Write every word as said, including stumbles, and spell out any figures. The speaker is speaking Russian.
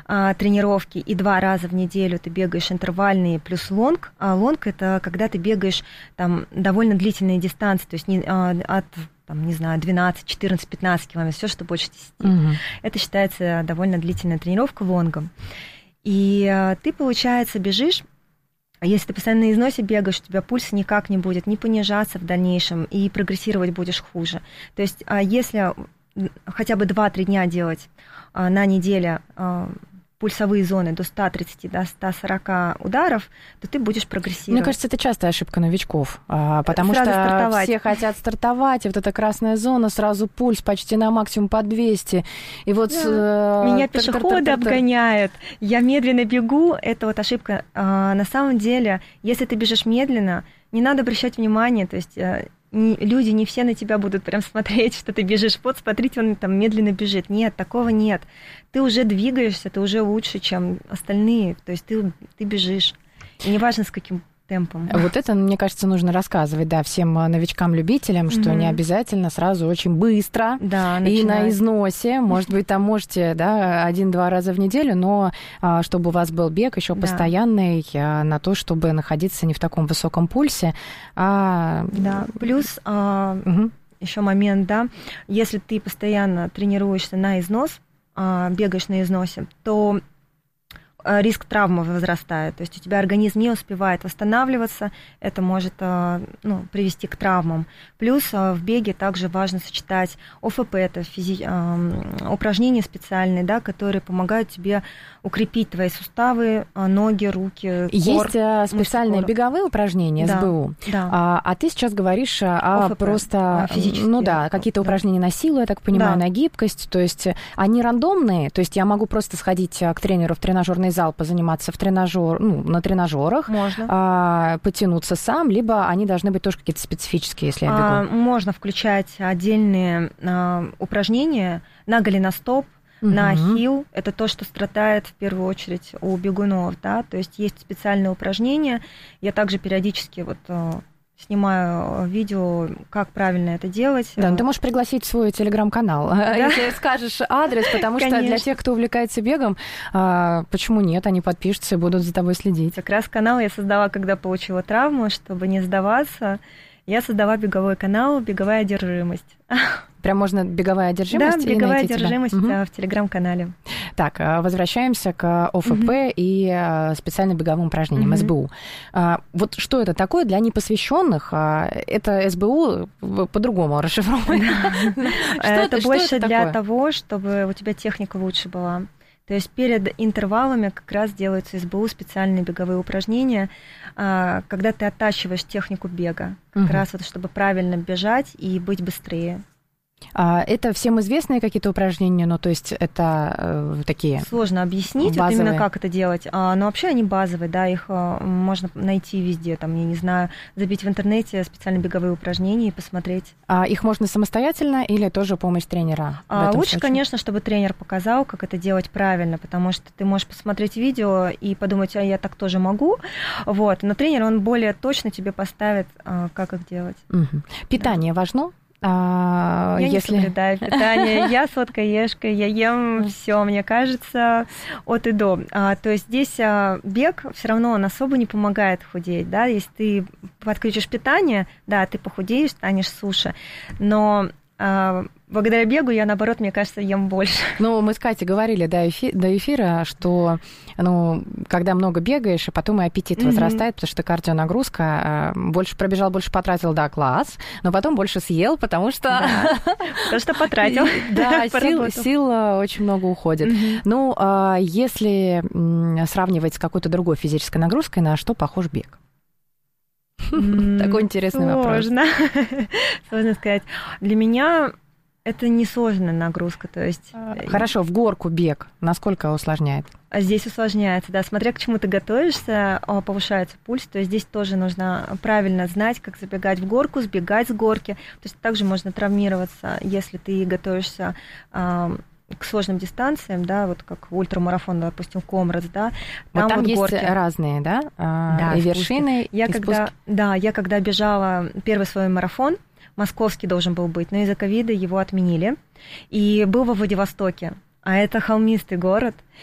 а, тренировки, и два раза в неделю ты бегаешь интервальные плюс лонг. А лонг – это когда ты бегаешь там довольно длительные дистанции, то есть не, а, от, там, не знаю, двенадцать, четырнадцать, пятнадцать километров, все, что больше десяти. Угу. Это считается довольно длительная тренировка лонгом. И а, ты, получается, бежишь. Если ты постоянно на износе бегаешь, у тебя пульс никак не будет не понижаться в дальнейшем, и прогрессировать будешь хуже. То есть если хотя бы два-три дня делать на неделе пульсовые зоны до ста тридцати, до ста сорока ударов, то ты будешь прогрессировать. Мне кажется, это частая ошибка новичков, потому сразу что стартовать. Все хотят стартовать, и вот эта красная зона, сразу пульс почти на максимум по двести. И вот да. Меня пешеходы обгоняют, я медленно бегу, это вот ошибка. На самом деле, если ты бежишь медленно, не надо обращать внимание, то есть люди не все на тебя будут прям смотреть, что ты бежишь. Вот, смотрите, он там медленно бежит. Нет, такого нет. Ты уже двигаешься, ты уже лучше, чем остальные. То есть ты, ты бежишь. И неважно, с каким темпом. Вот это, мне кажется, нужно рассказывать, да, всем новичкам-любителям, что mm-hmm. не обязательно сразу очень быстро да, и на износе. Может быть, там можете, да, один-два раза в неделю, но чтобы у вас был бег еще да. постоянный на то, чтобы находиться не в таком высоком пульсе. А... Да, плюс а, угу. еще момент, да, если ты постоянно тренируешься на износ, а, бегаешь на износе, то риск травмы возрастает, то есть у тебя организм не успевает восстанавливаться, это может ну, привести к травмам. Плюс в беге также важно сочетать ОФП, это физи... упражнения специальные, да, которые помогают тебе укрепить твои суставы, ноги, руки, кор. Есть специальные беговые упражнения, да, СБУ, да. А, а ты сейчас говоришь о ОФП, просто, ну да, какие-то да. упражнения на силу, я так понимаю, да. на гибкость, то есть они рандомные, то есть я могу просто сходить к тренеру в тренажерный зал, позаниматься в тренажер, ну, на тренажерах, а, потянуться сам, либо они должны быть тоже какие-то специфические, если я бегу. А, можно включать отдельные а, упражнения на голеностоп, угу. на хил. Это то, что страдает в первую очередь у бегунов, да, то есть есть специальные упражнения. Я также периодически вот снимаю видео, как правильно это делать. Да, ну ты можешь пригласить в свой телеграм-канал, да? Если скажешь адрес, потому что для тех, кто увлекается бегом, почему нет, они подпишутся и будут за тобой следить. Как раз канал я создала, когда получила травму, чтобы не сдаваться. Я создала беговой канал «Беговая одержимость». Прям можно «Беговая одержимость»? Да, «Беговая одержимость» угу. в телеграм-канале. Так, возвращаемся к ОФП угу. и специальным беговым упражнениям, угу. СБУ. Вот что это такое для непосвященных? Это СБУ по-другому расшифровано. Это больше для того, чтобы у тебя техника лучше была. То есть перед интервалами как раз делаются СБУ, специальные беговые упражнения, когда ты оттачиваешь технику бега, как угу. раз вот, чтобы правильно бежать и быть быстрее. А это всем известные какие-то упражнения, ну, то есть это э, такие сложно объяснить, вот именно как это делать, а, но вообще они базовые, да, их а, можно найти везде, там, я не знаю, забить в интернете специальные беговые упражнения и посмотреть. А их можно самостоятельно или тоже помощь тренера? А, лучше, случае? Конечно, чтобы тренер показал, как это делать правильно, потому что ты можешь посмотреть видео и подумать, а я так тоже могу, вот, но тренер, он более точно тебе поставит, а, как их делать. Угу. Питание да. важно? А, я если... не соблюдаю питание, я сладкоежка, я ем все, мне кажется, от и до. А, то есть здесь а, бег все равно он особо не помогает худеть, да, если ты подключишь питание, да, ты похудеешь, станешь суше, но а, благодаря бегу я, наоборот, мне кажется, ем больше. Ну, мы с Катей говорили до, эфи- до эфира, что, ну, когда много бегаешь, а потом и аппетит mm-hmm. возрастает, потому что кардионагрузка, больше пробежал, больше потратил, да, класс, но потом больше съел, потому что... Да, потому что потратил. Да, сил очень много уходит. Ну, если сравнивать с какой-то другой физической нагрузкой, на что похож бег? Такой интересный вопрос. Сложно. Сложно сказать. Для меня это несложная нагрузка, то есть... Хорошо, в горку бег насколько усложняет? Здесь усложняется, да. Смотря к чему ты готовишься, повышается пульс, то есть здесь тоже нужно правильно знать, как забегать в горку, сбегать с горки. То есть также можно травмироваться, если ты готовишься к сложным дистанциям, да, вот как ультрамарафон, допустим, Комрадс, да. Там, вот там вот есть горки. Разные, да, да и вершины, я и когда, да, я когда бежала первый свой марафон, московский должен был быть, но из-за ковида его отменили, и был во Владивостоке. А это холмистый город,